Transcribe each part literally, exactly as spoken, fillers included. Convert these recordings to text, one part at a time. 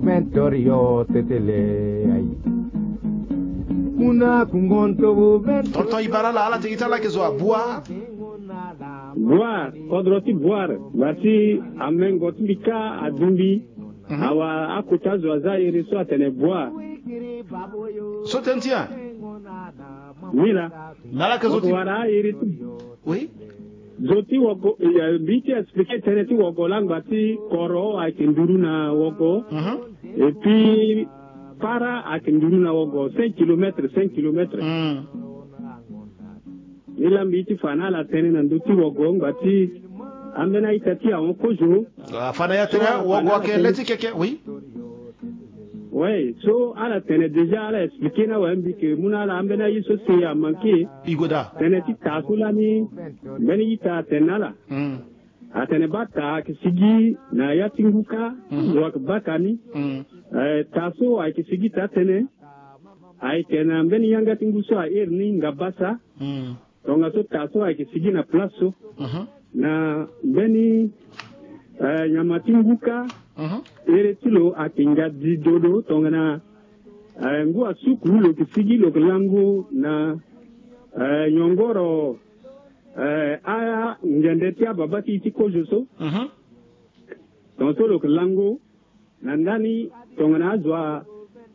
ventorio tetele ai una kungonto vento Tonton Ibara la ala tigita la kezo boire boire kodroti boire bati amen gotmika adumbi awa akutazo azairi so atene boire so tentia mila nala kezo ti wara iri oui zoti woko ya biti expliquer teneti woko lang bati koro akinduru na woko et puis para akinduru na woko cinq kilomètres cinq kilomètres ila biti fana la tene na nduti woko bati ambena itati a onkojo fana ya tene woko ke leti keke oui ouais so ala tene déjà ala expliquer na wambi ke muna la ambena yiso se ya manki igoda tene ti tasula ni beni ita tenala mm atene bata kisigi na yatinguka wak bakani eh taso ay kisigi ta tene ay tena beni yanga tinguso a erni ngabasa mm tonga so taso ay kisigi na plaso mhm na beni eh nyamatinguka mhm ere tilo akinga di dodo tonga na eh ngua suku lo kisigi lo lango na eh nyongoro eh aya ngendetia babati tikojoso mhm tonto lo lango na ndani tonga na azwa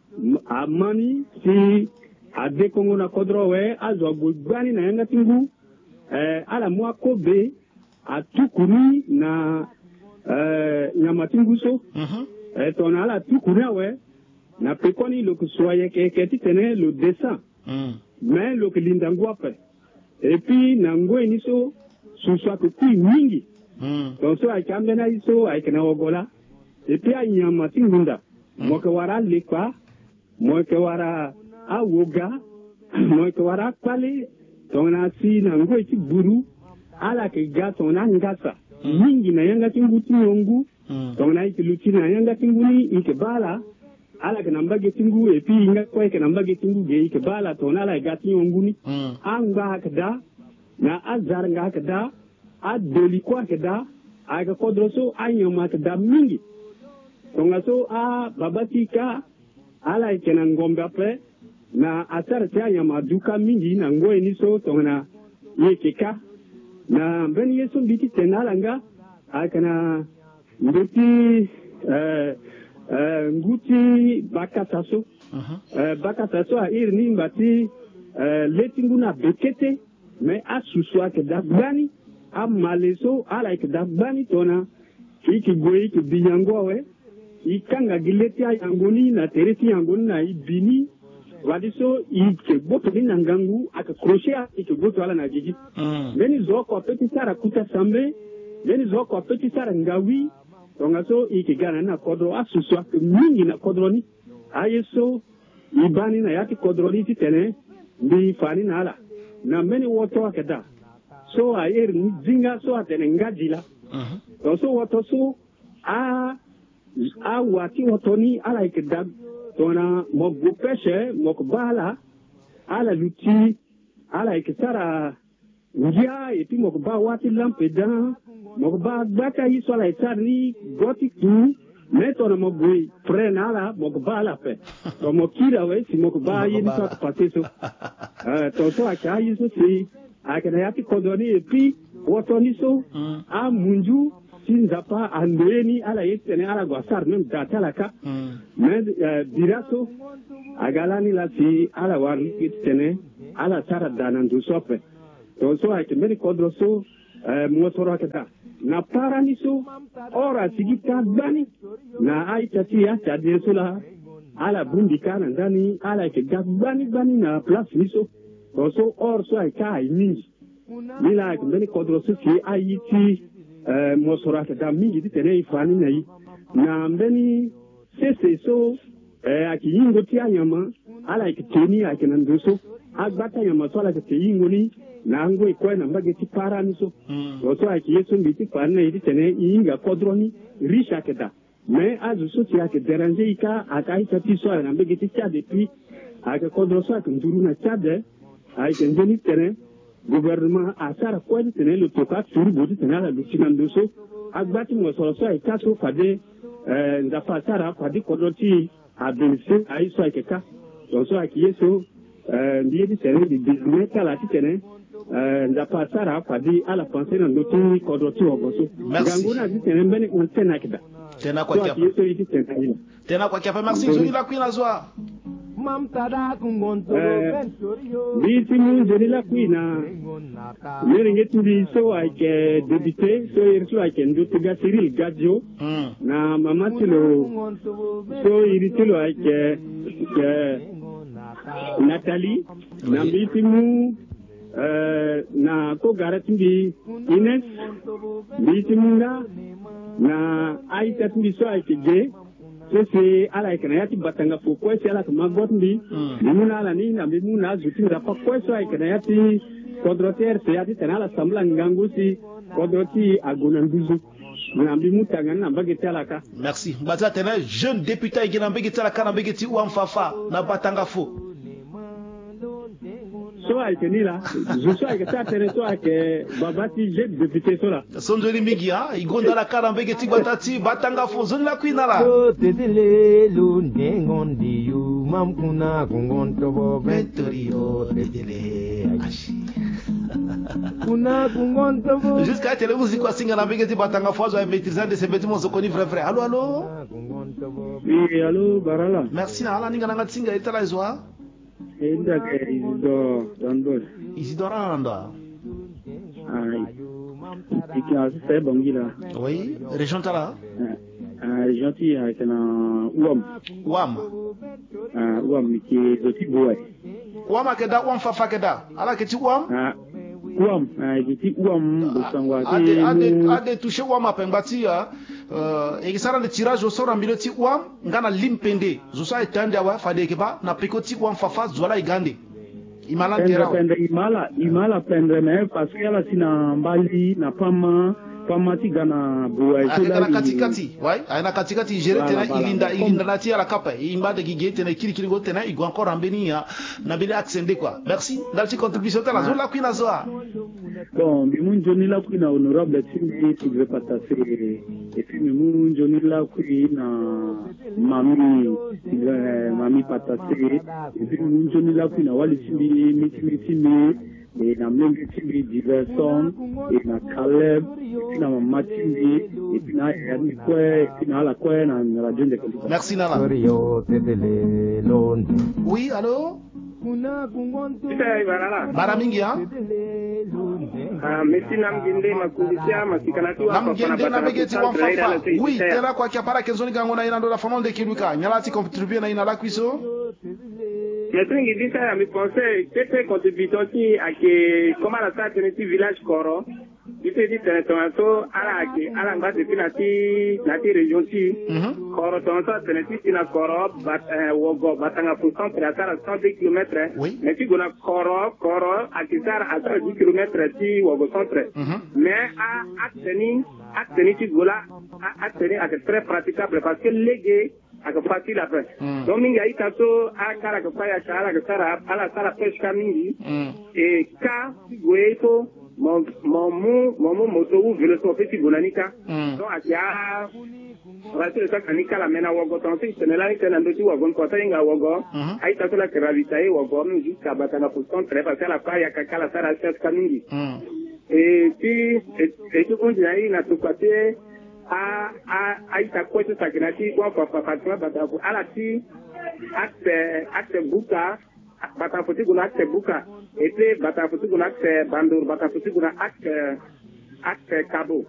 amani si ade kongo na kodrowe azwa gubani na yanga tingu eh ala mwa kobe atukuni na eh nyamatinguso mhm eh tona ala tukuni we na pekoni lo kuswaye ke ke titene le dessin mm mais lo kilindangwa pe et puis nango eniso suswa ko kui mingi mm donc so aikambe na iso aikena ogola et puis anyama tingunda moke wara lekwa moke wara awoga moke wara pale tona si nango iti buru ala ke gato na ngasa mingi na yanga tinguti yongu tona iti luti na yanga tinguni ike bala ala ke namba getingu et puis inga ko ke namba getingu ge ike bala tona la gati yonguni anga kada na azar nga kada a doli kwa kada aga kodroso anyoma kada mingi tonga so a babatika ala ikena ngombe ape na asar tia nyama duka mingi na ngoe niso tonga yekeka na mbeni yeso biti tenala nga akana nguti eh eh nguti bakataso eh bakataso a irni mbati eh letinguna bekete mais a suswa ke dabani a maleso ala ke dabani tona iki goyi ke biyango we ikanga gileti ya yangoni na teresi yangoni na ibini wadiso ike boto ni nangangu aka crochet ike boto ala na jiji meni zoko peti sara kuta sambe meni zoko peti sara ngawi tonga so ike gana na kodro a suswa ke mingi na kodro ni ayeso ibani na yati kodro ni titene ndi fani na ala na many water akada so a er ni zinga so atene ngajila to so water so a a wati watoni ala ikeda tona mo gupeshe mo kubala ala luti ala ikisara ngia epi mo kuba wati lampe dan mo kuba baka iso ala itari goti tu metona mo bui prena ala mo kubala pe to mo kira we si mo kuba yini so pateso eh to so aka yiso si aka na yati kodoni epi watoni so a munju sinzapa andeni ala yetene ala gwasar mem datalaka mais biraso agalani la si ala wari yetene ala sara danandu sope to so aka meni kodroso mo soro aka na paraniso ora sigita bani na aitati ya tadesula ala bundi kana ndani ala ke gabani bani na place niso so or so ai kai mingi mila ke meni kodro so si aiti eh mosora ke da mingi ditene ifani nai na mbeni sese so eh akiyingo ti anyama ala ke teni akena ndoso agbata nyama so ala ke teyingo ni na ngo iko na mbage ti para niso so akiyeso mbiti fana ditene inga kodro ni risha ke da mais azu so ti ake déranger ika akai tati so na mbage ti cha depuis ake kodro so ake nduru na chade ay ke ndeni tere gouvernement asara ko di tene le toka suru bodi tene la lusinando so agbati mo so so ay kaso fade eh ndafa sara kwa di kodoti abinse aiso akeka so akiyeso eh ndiye di tere di business kala ti tene eh ndafa sara kwa di ala pensé na ndoti kodoti ogoso ganguna di tene mbeni on tena kida tena kwa kiapa tena kwa kiapa merci Johnny la Queen azwa mamtada kungonto biti mu Johnny la Queen na meringe tudi so ake débuté so irso ake ndotiga Cyril Gadjo na mama tilo so iritilo ake Nathalie na biti mu Uh, na ko garatimbi Ines bitimunda na aita timbi so aitije so se ala ikana yati batanga fo ko se ala kuma gotmbi muna ala ni na muna zutinda pa ko so ikana yati kodroter se yati tanala samla ngangusi kodroti agona nduzu na mbimu tangana na bageti alaka. Merci baza tena jeune député igina bageti alaka na bageti wa mfafa na batanga fo so aikeni la je so aikata tere so ake babati je député so la sonjoli migi ha igonda la kara mbege ti batati batanga fo zoni la Queen la so tetele lu ndengondi yu mamkuna kungonto bo betorio tetele ashi kuna kungonto bo jusqu'à tele musique kwa singa na mbege ti batanga fo zo maîtriser de ces bêtements so koni vrai vrai allô allô oui allô barala merci na ala ninga na ngatsinga itala izwa Enda ke Isidore Rando. Isidore Rando. Ah, iki ase bangila. Oui, région tala. Ah, région ti avec na Uam. Uam. Ah, Uam ki doti boy. Uam akeda Uam fafa keda. Ala ke ti Uam? Ah, Uam, ah ki Uam bosangwa ti. Ade ade ade toucher Uam apengati ya. Euh, et ça le tirage au sort en milieu ti Uam ngana limpende zo sa etande wa fade ke ba na pekoti Uam fafa zola igande imala tera pende imala imala pende me parce que la sina mbali na pama pama ti gana buwa ila na katikati ouais aina katikati gere tena ilinda ilinda na ti ala kapa imbade gi tena kiri kiri go tena igo encore ambeni ya na bile accende quoi merci dans cette contribution tela zo la Queen azoa bon bimun Johnny la Queen honorable timbi qui veut passer et puis bimun Johnny la Queen na mami mami passer et puis bimun Johnny la Queen wali timbi miti miti et na mlengi timbi diverson et na Caleb et puis na mama timbi et puis na yani kwe et puis na la kwe na radio de merci nana oui allô bara mingi ha ah mesi namgende makuzia masikanati wa namgende na begeti wa fafa oui tera kwa kia para kenzoni gango na ina ndo la famille de kiluka nyalati contribuer na ina la kwiso Metringi disa ya mi pense tete contribution ti ake koma la sa teneti village koro dite di tene tonso ala ake ala ngba de pinati nati region ti koro tonso teneti tina koro bat wogo batanga fu centre atara cent deux kilomètres mais ti gona koro koro akisara atara dix kilomètres ti wogo centre mais a ateni ateni ti gola ateni ake très praticable parce que légué aka facile après donc mingi ayi kaso akara ka faya kala ka sara ala sara pêche ka mingi et ka goeto mon mon mon moto ou vélo so petit bonanika donc akia rasile sa kanika la mena wogo tonsi tenela ni tena ndoti wogo ko tainga wogo ayi kaso la gravité wogo mi jusqu'à batanga pour centre parce que la faya ka kala sara pêche ka mingi et puis et tout continue ayi na tukate a a aita kwetu sakinati kwa kwa fafatwa batafu alati akte akte buka batafuti guna akte buka ete batafuti guna akte bandur batafuti guna akte akte kabo